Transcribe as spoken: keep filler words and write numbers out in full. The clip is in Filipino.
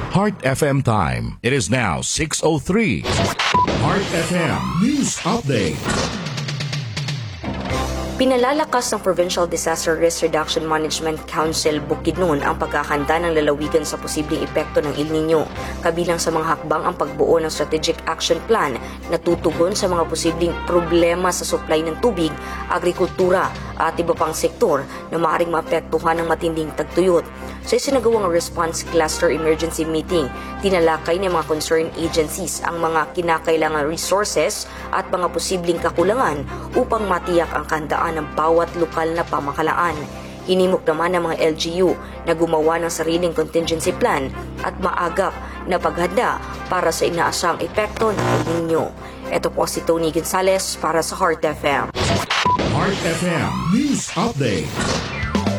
Heart F M time. It is now six oh three. Heart F M News Update. Pinalalakas ng Provincial Disaster Risk Reduction Management Council Bukidnon ang pagkakanta ng lalawigan sa posibleng epekto ng El Nino. Kabilang sa mga hakbang ang pagbuo ng Strategic Action Plan na tutugon sa mga posibleng problema sa supply ng tubig, agrikultura at iba pang sektor na maaaring maapektuhan ng matinding tagtuyot. Sa isinagawang Response Cluster Emergency Meeting, tinalakay ng mga concerned agencies ang mga kinakailangang resources at mga posibleng kakulangan upang matiyak ang kahandaan ng bawat lokal na pamahalaan. Hinimok naman ng mga L G U na gumawa ng sariling contingency plan at maagap na paghanda para sa inaasang epekto ng El Nino. Ito po si Tony Gonzales para sa Heart F M. Heart F M News Update.